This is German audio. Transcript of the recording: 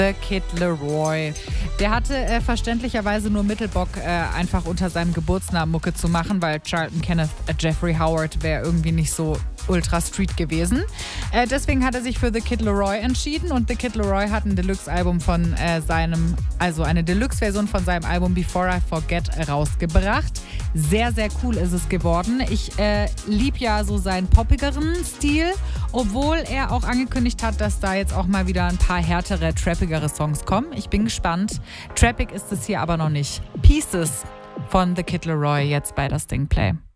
The Kid LAROI. Der hatte verständlicherweise nur Mittelbock, einfach unter seinem Geburtsnamen Mucke zu machen, weil Charlton Kenneth Jeffrey Howard wäre irgendwie nicht so ultra street gewesen. Deswegen hat er sich für The Kid LAROI entschieden und The Kid LAROI hat ein Deluxe-Album von eine Deluxe-Version von seinem Album Before I Forget rausgebracht. Sehr, sehr cool ist es geworden. Ich liebe ja so seinen poppigeren Stil, obwohl er auch angekündigt hat, dass da jetzt auch mal wieder ein paar härtere, trappigere Songs kommen. Ich bin gespannt. Trappig ist es hier aber noch nicht. Pieces von The Kid LAROI jetzt bei das Ding Play.